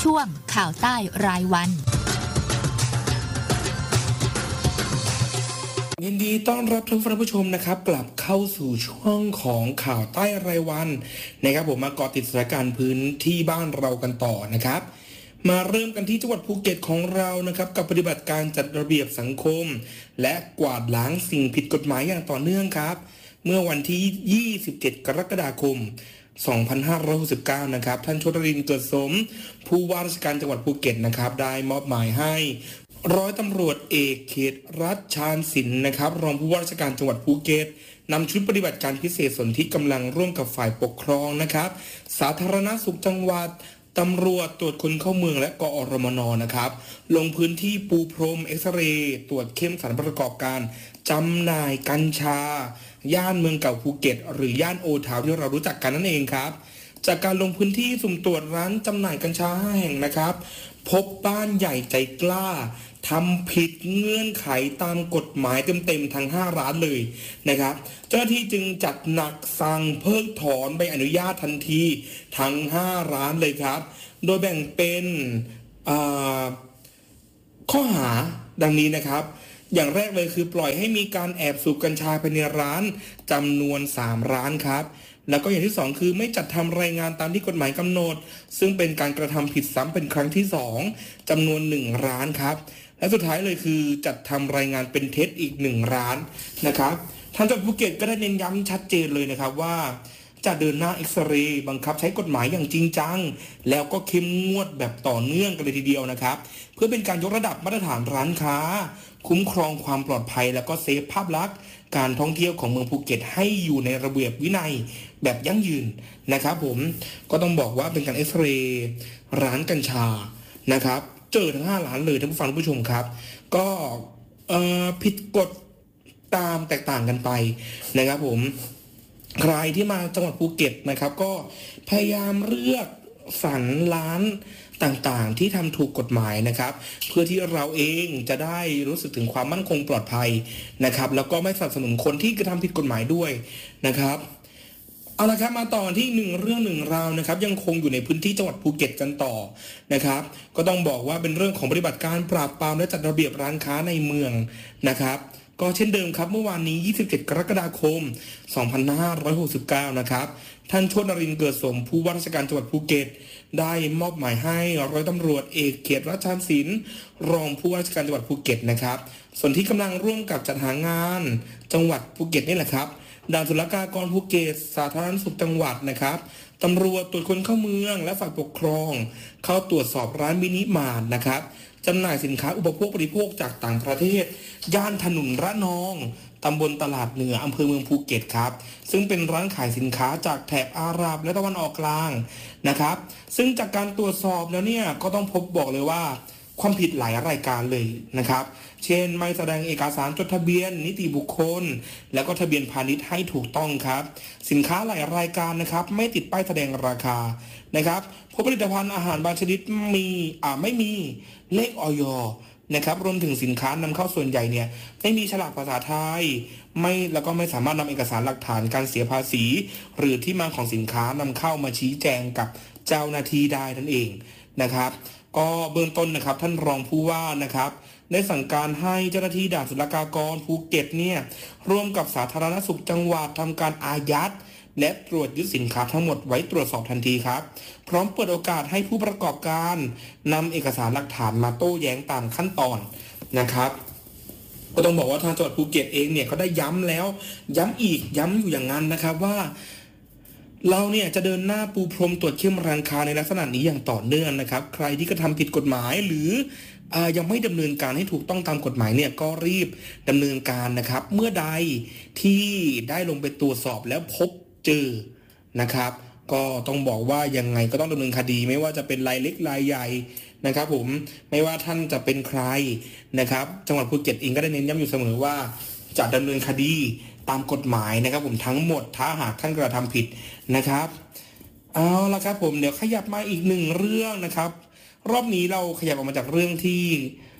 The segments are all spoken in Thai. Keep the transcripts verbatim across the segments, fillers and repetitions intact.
ช่วงข่าวใต้รายวันยินดีต้อนรับท่านผู้ชมนะครับกลับเข้าสู่ช่วงของข่าวใต้รายวันนะครับผมมาเกาะติดสถานการณ์พื้นที่บ้านเรากันต่อนะครับมาเริ่มกันที่จังหวัดภูเก็ตของเรานะครับกับปฏิบัติการจัดระเบียบสังคมและกวาดล้างสิ่งผิดกฎหมายอย่างต่อเนื่องครับเมื่อวันที่ยี่สิบเจ็ดกรกฎาคมสองพันห้าร้อยหกสิบเก้านะครับท่านชลรินทร์เกิดสมผู้ว่าราชการจังหวัดภูเก็ตนะครับได้มอบหมายให้ร้อยตำรวจเอกเขตรัฐชาญศิลป์นะครับรองผู้ว่าราชการจังหวัดภูเก็ตนำชุดปฏิบัติการพิเศษสนธิกำลังร่วมกับฝ่ายปกครองนะครับสาธารณสุขจังหวัดตำรวจตรวจคนเข้าเมืองและกอรมนนะครับลงพื้นที่ปูพรมเอ็กซเรย์ตรวจเข้มสถานประกอบการจำหน่ายกัญชาย่านเมืองเก่าภูเก็ตหรือย่านโอทาวที่เรารู้จักกันนั่นเองครับจากการลงพื้นที่สุ่มตรวจร้านจำหน่ายกัญชาห้าแห่งนะครับพบบ้านใหญ่ใจกล้าทำผิดเงื่อนไขตามกฎหมายเต็มๆทั้งห้าร้านเลยนะครับเจ้าหน้าที่จึงจัดหนักสั่งเพิกถอนใบอนุญาตทันทีทั้งห้าร้านเลยครับโดยแบ่งเป็นข้อหาดังนี้นะครับอย่างแรกเลยคือปล่อยให้มีการแอบสูบกัญชาภายในร้านจำนวนสามร้านครับแล้วก็อย่างที่สองคือไม่จัดทำรายงานตามที่กฎหมายกำหนดซึ่งเป็นการกระทำผิดซ้ำเป็นครั้งที่สองจำนวนหนึ่งร้านครับและสุดท้ายเลยคือจัดทำรายงานเป็นเท็จอีกหนึ่งร้านนะครับทางจังหวัดภูเก็ตก็ได้เน้นย้ำชัดเจนเลยนะครับว่าจะเดินหน้าเอ็กซเรย์บังคับใช้กฎหมายอย่างจริงจังแล้วก็เข้มงวดแบบต่อเนื่องกันเลยทีเดียวนะครับเพื่อเป็นการยกระดับมาตรฐานร้านค้าคุ้มครองความปลอดภัยแล้วก็เซฟภาพลักษณ์การท่องเที่ยวของเมืองภูเก็ตให้อยู่ในระเบียบวินัยแบบยั่งยืนนะครับผมก็ต้องบอกว่าเป็นการเอ็กซเรย์ร้านกัญชานะครับเจอทั้งห้าร้านเลยท่านผู้ฟังผู้ชมครับก็เอ่อผิดกฎตามแตกต่างกันไปนะครับผมใครที่มาจังหวัดภูเก็ตนะครับก็พยายามเลือกสรรร้านต่างๆที่ทำถูกกฎหมายนะครับเพื่อที่เราเองจะได้รู้สึกถึงความมั่นคงปลอดภัยนะครับแล้วก็ไม่สนับสนุนคนที่กระทำผิดกฎหมายด้วยนะครับเอาละครับมาต่อที่หนึ่งเรื่องหนึ่งราวนะครับยังคงอยู่ในพื้นที่จังหวัดภูเก็ตกันต่อนะครับก็ต้องบอกว่าเป็นเรื่องของปฏิบัติการปราบปรามและจัดระเบียบร้านค้าในเมืองนะครับก็เช่นเดิมครับเมื่อวานนี้ยี่สิบเจ็ดกรกฎาคมสองพันห้าร้อยหกสิบเก้านะครับท่านชลรินทร์เกิดสมผู้ว่าราชการจังหวัดภูเก็ตได้มอบหมายให้ร้อยตำรวจเอกเขตรัฐชาญศิลป์รองผู้ว่าราชการจังหวัดภูเก็ตนะครับส่วนที่กำลังร่วมกับจัดหางานจังหวัดภูเก็ตนี่แหละครับด่านศุลกากรภูเก็ตสาธารณสุขจังหวัดนะครับตำรวจตรวจคนเข้าเมืองและฝ่ายปกครองเข้าตรวจสอบร้านมินิมาร์ทนะครับจำหน่ายสินค้าอุปโภคบริโภคจากต่างประเทศย่านถนนระนองตำบลตลาดเหนืออำเภอเมืองภูเก็ตครับซึ่งเป็นร้านขายสินค้าจากแถบอาหรับและตะวันออกกลางนะครับซึ่งจากการตรวจสอบแล้วเนี่ยก็ต้องพบบอกเลยว่าความผิดหลายรายการเลยนะครับเช่นไม่แสดงเอกสารจดทะเบียนนิติบุคคลแล้วก็ทะเบียนพาณิชย์ให้ถูกต้องครับสินค้าหลายรายการนะครับไม่ติดป้ายแสดงราคานะครับพบผลิตภัณฑ์อาหารบางชนิดมีอ่าไม่มีเลขอย.นะครับรวมถึงสินค้านำเข้าส่วนใหญ่เนี่ยไม่มีฉลากภาษาไทยไม่แล้วก็ไม่สามารถนำเอกสารหลักฐานการเสียภาษีหรือที่มาของสินค้านำเข้ามาชี้แจงกับเจ้าหน้าที่ได้นั่นเองนะครับก็เบื้องต้นนะครับท่านรองผู้ว่านะครับได้สั่งการให้เจ้าหน้าที่ด่านศุลกากรภูเก็ตเนี่ยร่วมกับสาธารณสุขจังหวัดทำการอายัดและตรวจยึดสินค้าทั้งหมดไว้ตรวจสอบทันทีครับพร้อมเปิดโอกาสให้ผู้ประกอบการนำเอกสารหลักฐานมาโต้แย้งตามขั้นตอนนะครับก็ต้องบอกว่าทางจังหวัดภูเก็ตเองเนี่ยเขาได้ย้ำแล้วย้ำอีกย้ำอยู่อย่างนั้นนะครับว่าเราเนี่ยจะเดินหน้าปูพรมตรวจเข้มร้านค้าในลักษณะนี้อย่างต่อเนื่องนะครับใครที่กระทำผิดกฎหมายหรือยังไม่ดำเนินการให้ถูกต้องตามกฎหมายเนี่ยก็รีบดำเนินการนะครับเมื่อใดที่ได้ลงไปตรวจสอบแล้วพบเจอนะครับก็ต้องบอกว่ายังไงก็ต้องดำเนินคดีไม่ว่าจะเป็นรายเล็กรายใหญ่นะครับผมไม่ว่าท่านจะเป็นใครนะครับจังหวัดภูเก็ตเองก็ได้เน้นย้ำอยู่เสมอว่าจะดำเนินคดีตามกฎหมายนะครับผมทั้งหมดถ้าหากท่านกระทำผิดนะครับเอาละครับผมเดี๋ยวขยับมาอีกหนึ่งเรื่องนะครับรอบนี้เราขยับออกมาจากเรื่องที่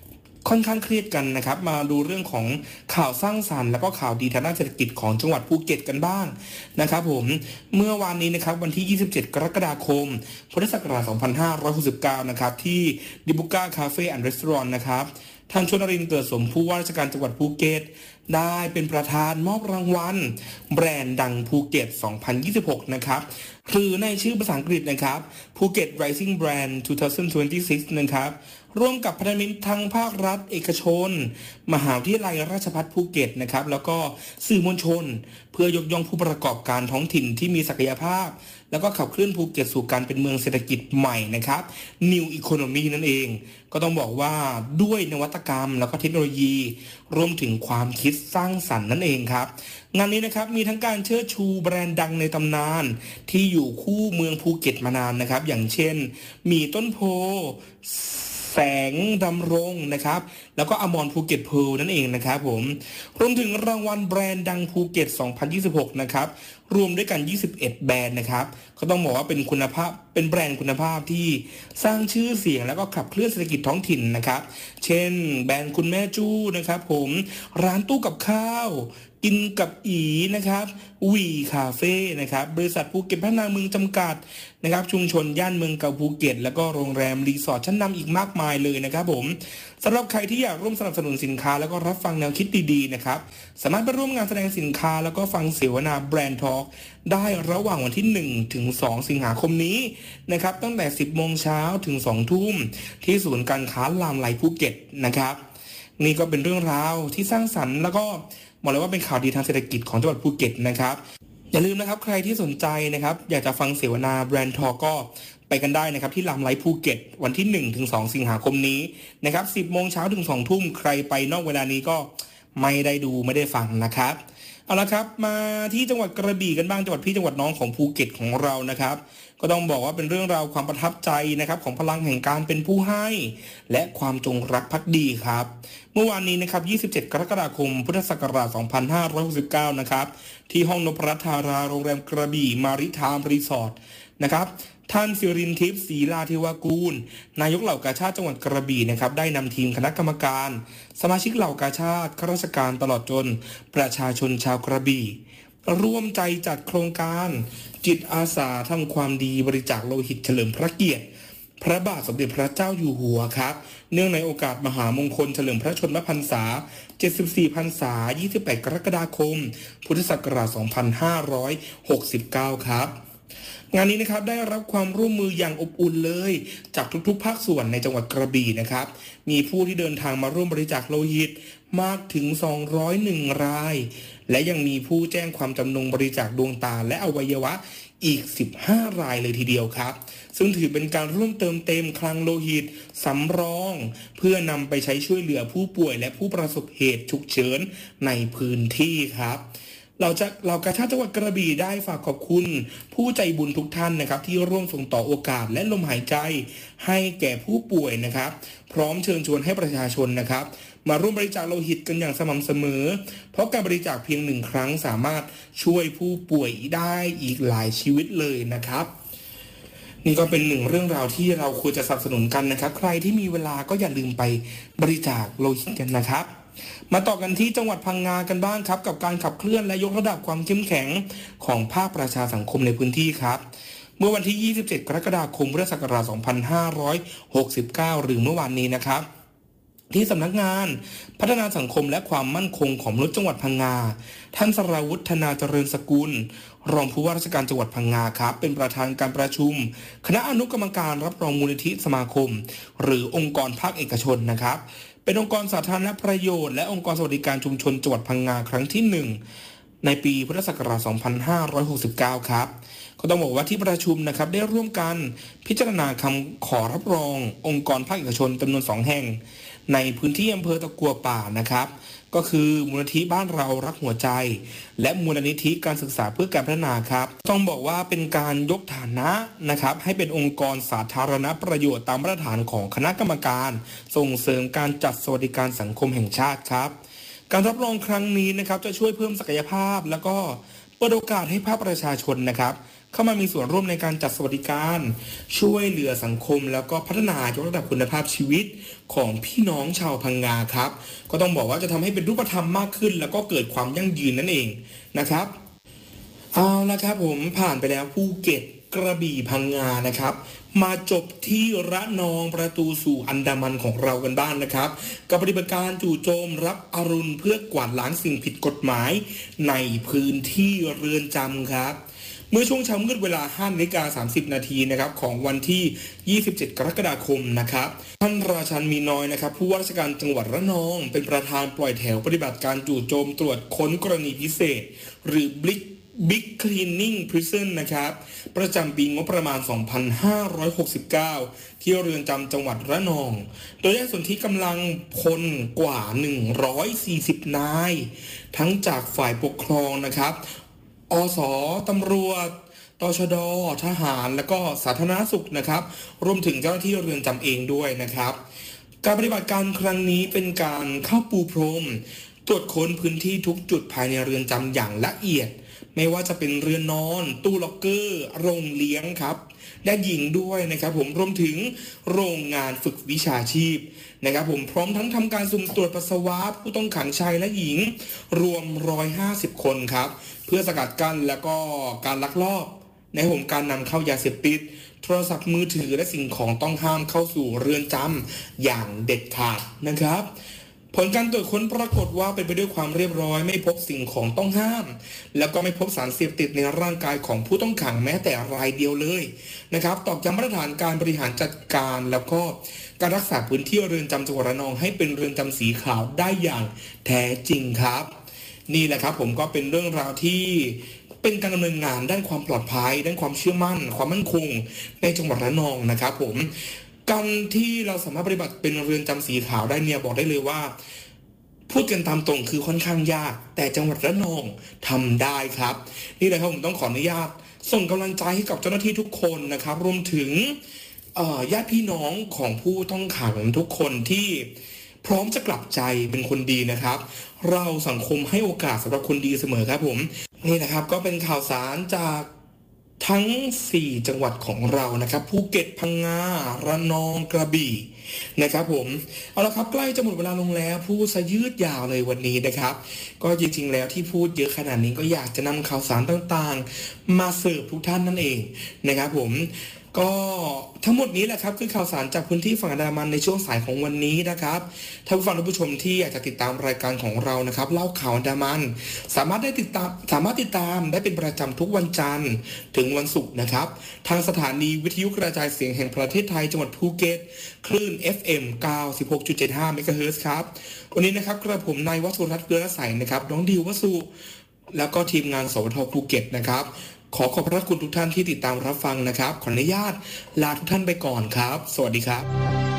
ค่อนข้างเครียดกันนะครับมาดูเรื่องของข่าวสร้างสรรค์แล้วก็ข่าวดีทางด้านเศรษฐกิจของจังหวัดภูเก็ตกันบ้างนะครับผมเมื่อวานนี้นะครับวันที่ยี่สิบเจ็ดกรกฎาคมพุทธศักราชสองพันห้าร้อยหกสิบเก้านะครับที่ดิบุก้าคาเฟ่แอนด์รีสอร์ทนะครับท่านชนรินทร์เกิดสมผู้ว่าราชการจังหวัดภูเก็ตได้เป็นประธานมอบรางวัลแบรนด์ดังภูเก็ตสองพันยี่สิบหกนะครับหรือในชื่อภาษาอังกฤษนะครับภูเก็ต Rising Brand สองพันยี่สิบหกนะครับร่วมกับพันธมิตรทั้งภาครัฐเอกชนมหาวิทยาลัยราชภัฏภูเก็ตนะครับแล้วก็สื่อมวลชนเพื่อยกย่องผู้ประกอบการท้องถิ่นที่มีศักยภาพแล้วก็ขับเคลื่อนภูเก็ตสู่การเป็นเมืองเศรษฐกิจใหม่นะครับ New Economy นั่นเองก็ต้องบอกว่าด้วยนวัตกรรมแล้วก็เทคโนโลยีรวมถึงความคิดสร้างสรรค์นั่นเองครับงานนี้นะครับมีทั้งการเชิดชูแบรนด์ดังในตำนานที่อยู่คู่เมืองภูเก็ตมานานนะครับอย่างเช่นมีต้นโพแสงดำรงนะครับแล้วก็อมรภูเก็ตเพร์ลนั่นเองนะครับผมรวมถึงรางวัลแบรนด์ดังภูเก็ตสองพันยี่สิบหกนะครับรวมด้วยกันยี่สิบเอ็ดแบรนด์นะครับก็ต้องบอกว่าเป็นคุณภาพเป็นแบรนด์คุณภาพที่สร้างชื่อเสียงแล้วก็ขับเคลื่อนเศรษฐกิจท้องถิ่นนะครับเช่นแบรนด์คุณแม่จู้นะครับผมร้านตู้กับข้าวกินกับอีนะครับวีคาเฟ่นะครับบริษัทภูเก็ตพัฒนาเมืองจำกัดนะครับชุมชนย่านเมืองเก่าภูเก็ตแล้วก็โรงแรมรีสอร์ทชั้นนำอีกมากมายเลยนะครับผมสำหรับใครที่อยากร่วมสนับสนุนสินค้าแล้วก็รับฟังแนวคิดดีๆนะครับสามารถไปร่วมงานแสดงสินค้าแล้วก็ฟังเสวนาแบรนด์ทอล์กได้ระหว่างวันที่หนึ่งถึงสองสิงหาคมนี้นะครับตั้งแต่สิบโมงเช้าถึงสองทุ่มที่ศูนย์การค้าลามไลภูเก็ตนะครับนี่ก็เป็นเรื่องราวที่สร้างสรรค์แล้วก็บอกเลยว่าเป็นข่าวดีทางเศรษฐกิจของจังหวัดภูเก็ตนะครับอย่าลืมนะครับใครที่สนใจนะครับอยากจะฟังเสวนาแบรนด์ทอล์กก็ไปกันได้นะครับที่ลามไลภูเก็ตวันที่หนึ่งถึงสองสิงหาคมนี้นะครับสิบโมงเช้าถึงสองทุ่มใครไปนอกเวลานี้ก็ไม่ได้ดูไม่ได้ฟังนะครับเอาละครับมาที่จังหวัดกระบี่กันบ้างจังหวัดพี่จังหวัดน้องของภูเก็ตของเรานะครับก็ต้องบอกว่าเป็นเรื่องราวความประทับใจนะครับของพลังแห่งการเป็นผู้ให้และความจงรักภักดีครับเมื่อวานนี้นะครับยี่สิบเจ็ดกรกฎาคมพุทธศักราชสองพันห้าร้อยหกสิบเก้านะครับที่ห้องนพรัตน์ธาราโรงแรมกระบี่มาริไทม์รีสอร์ทนะครับท่านสิรินทิพย์ศรีลาธิวากูลนายกเหล่ากาชาติจังหวัดกระบี่นะครับได้นำทีมคณะกรรมการสมาชิกเหล่ากาชาติข้าราชการตลอดจนประชาชนชาวกระบี่ร่วมใจจัดโครงการจิตอาสาทำความดีบริจาคโลหิตเฉลิมพระเกียรติพระบาทสมเด็จพระเจ้าอยู่หัวครับเนื่องในโอกาสมหามงคลเฉลิมพระชนมพรรษาเจ็ดสิบสี่พรรษายี่สิบแปดกรกฎาคมพุทธศักราชสองพันห้าร้อยหกสิบเก้าครับงานนี้นะครับได้รับความร่วมมืออย่างอบอุ่นเลยจากทุกๆภาคส่วนในจังหวัดกระบี่นะครับมีผู้ที่เดินทางมาร่วมบริจาคโลหิตมากถึงสองร้อยเอ็ดรายและยังมีผู้แจ้งความจำนงบริจาคดวงตาและอวัยวะอีกสิบห้ารายเลยทีเดียวครับซึ่งถือเป็นการร่วมเติมเต็มคลังโลหิตสำรองเพื่อนำไปใช้ช่วยเหลือผู้ป่วยและผู้ประสบเหตุฉุกเฉินในพื้นที่ครับเราจะเรากาชาติจังหวัดกระบี่ได้ฝากขอบคุณผู้ใจบุญทุกท่านนะครับที่ร่วมส่งต่อโอกาสและลมหายใจให้แก่ผู้ป่วยนะครับพร้อมเชิญชวนให้ประชาชนนะครับมาร่วมบริจาคโลหิตกันอย่างสม่ำเสมอเพราะการบริจาคเพียงหนึ่งครั้งสามารถช่วยผู้ป่วยได้อีกหลายชีวิตเลยนะครับนี่ก็เป็นหนึ่งเรื่องราวที่เราควรจะสนับสนุนกันนะครับใครที่มีเวลาก็อย่าลืมไปบริจาคโลหิตกันนะครับมาต่อกันที่จังหวัดพังงากันบ้างครับกับการขับเคลื่อนและยกระดับความเข้มแข็งของภาคประชาสังคมในพื้นที่ครับเมื่อวันที่ยี่สิบเจ็ดกรกฎาคมพุทธศักราชสองพันห้าร้อยหกสิบเก้าหรือเมื่อวานนี้นะครับที่สำนักงานพัฒนาสังคมและความมั่นคงของมนุษย์จังหวัดพังงาท่านสราวุฒิ ธนาเจริญสกุลรองผู้ว่าราชการจังหวัดพังงาครับเป็นประธานการประชุมคณะอนุกรรมการรับรองมูลนิธิสมาคมหรือองค์กรภาคเอกชนนะครับเป็นองค์กรสาธารณประโยชน์และองค์กรสวัสดิการชุมชนจังหวัดพังงาครั้งที่หนึ่งในปีพุทธศักราชสองพันห้าร้อยหกสิบเก้าครับก็ต้องบอกว่าที่ประชุมนะครับได้ร่วมกันพิจารณาคำขอรับรององค์กรภาคเอกชนจำนวนสองแห่งในพื้นที่อำเภอตะกัวป่านะครับก็คือมูลนิธิบ้านเรารักหัวใจและมูลนิธิการศึกษาเพื่อการพัฒนาครับต้องบอกว่าเป็นการยกฐานะนะครับให้เป็นองค์กรสาธารณประโยชน์ตามมาตรฐานของคณะกรรมการส่งเสริมการจัดสวัสดิการสังคมแห่งชาติครับการรับรองครั้งนี้นะครับจะช่วยเพิ่มศักยภาพแล้วก็เปิดโอกาสให้ภาคประชาชนนะครับเข้ามามีส่วนร่วมในการจัดสวัสดิการช่วยเหลือสังคมแล้วก็พัฒนายกระดับคุณภาพชีวิตของพี่น้องชาวพังงาครับก็ต้องบอกว่าจะทำให้เป็นรูปธรรมมากขึ้นแล้วก็เกิดความยั่งยืนนั่นเองนะครับเอาละครับผมผ่านไปแล้วภูเก็ตกระบี่พังงานะครับมาจบที่ระนองประตูสู่อันดามันของเรากันบ้าง น, นะครับกับปฏิบัติการจู่โจมรับอรุณเพื่อกวาดล้างสิ่งผิดกฎหมายในพื้นที่เรือนจำครับเมื่อช่วงเช้ามืดเวลา ห้านาฬิกาสามสิบนาทีนะครับของวันที่ยี่สิบเจ็ดกรกฎาคมนะครับท่านราชันมีน้อยนะครับผู้ว่าราชการจังหวัดระนองเป็นประธานปล่อยแถวปฏิบัติการจู่โจมตรวจค้นกรณีพิเศษหรือ Big Big Cleaning Prison นะครับประจำปีงบประมาณ สองพันห้าร้อยหกสิบเก้า ที่เรือนจำจังหวัดระนองโดยได้ส่วนที่กำลังพลกว่าหนึ่งร้อยสี่สิบนายทั้งจากฝ่ายปกครองนะครับอส.ตำรวจตชด.ทหารและก็สาธารณสุขนะครับรวมถึงเจ้าหน้าที่เรือนจำเองด้วยนะครับการปฏิบัติการครั้งนี้เป็นการเข้าปูพรมตรวจค้นพื้นที่ทุกจุดภายในเรือนจำอย่างละเอียดไม่ว่าจะเป็นเรือนนอนตู้ล็อกเกอร์โรงเลี้ยงครับและหญิงด้วยนะครับผมรวมถึงโรงงานฝึกวิชาชีพนะครับผมพร้อมทั้งทำการสุ่มตรวจปัสสาวะผู้ต้องขังชายและหญิงรวมหนึ่งร้อยห้าสิบคนครับเพื่อสกัดกั้นแล้วก็การลักลอบในผมการนำเข้ายาเสพติดโทรศัพท์มือถือและสิ่งของต้องห้ามเข้าสู่เรือนจำอย่างเด็ดขาดนะครับผลการตรวจค้นปรากฏว่าเป็นไปด้วยความเรียบร้อยไม่พบสิ่งของต้องห้ามแล้วก็ไม่พบสารเสพติดในร่างกายของผู้ต้องขังแม้แต่รายเดียวเลยนะครับตอกย้ำมาตรฐานการบริหารจัดการแล้วก็การรักษาพื้นที่เรือนจำจังหวัดระนองให้เป็นเรือนจำสีขาวได้อย่างแท้จริงครับนี่แหละครับผมก็เป็นเรื่องราวที่เป็นการดำเนินงานด้านความปลอดภัยด้านความเชื่อมั่นความมั่นคงในจังหวัดระนองนะครับผมการที่เราสามารถปฏิบัติเป็นเรือนจำสีขาวได้เนี่ยบอกได้เลยว่าพูดกันตามตรงคือค่อนข้างยากแต่จังหวัดระนองทำได้ครับนี่แหละครับผมต้องขออนุญาตส่งกำลังใจให้กับเจ้าหน้าที่ทุกคนนะครับรวมถึงญาติพี่น้องของผู้ต้องขังทุกคนที่พร้อมจะกลับใจเป็นคนดีนะครับเราสังคมให้โอกาสสำหรับคนดีเสมอครับผมนี่นะครับก็เป็นข่าวสารจากทั้งสี่จังหวัดของเรานะครับภูเก็ตพังงาระนองกระบี่นะครับผมเอาละครับใกล้จะหมดเวลาลงแล้วพูดซะยืดยาวเลยวันนี้นะครับก็จริงๆแล้วที่พูดเยอะขนาดนี้ก็อยากจะนำข่าวสารต่างๆมาเสิร์ฟทุกท่านนั่นเองนะครับผมก็ทั้งหมดนี้แหละครับคือข่าวสารจากพื้นที่ฝั่งอันดามันในช่วงสายของวันนี้นะครับท่านผู้ฟังท่านผู้ชมที่อยากจะติดตามรายการของเรานะครับเล่าข่าวอันดามันสามารถได้ติดตามสามารถติดตามได้เป็นประจำทุกวันจันทร์ถึงวันศุกร์นะครับทางสถานีวิทยุกระจายเสียงแห่งประเทศไทยจังหวัดภูเก็ตคลื่น เอฟ เอ็ม เก้าสิบหกจุดเจ็ดห้า เมกะเฮิรตซ์ครับวันนี้นะครับกระผมนายวสุรัตน์เกลือใสนะครับน้องดิววสุแล้วก็ทีมงานสวทภูเก็ตนะครับขอขอบพระคุณทุกท่านที่ติดตามรับฟังนะครับขออนุญาตลาทุกท่านไปก่อนครับสวัสดีครับ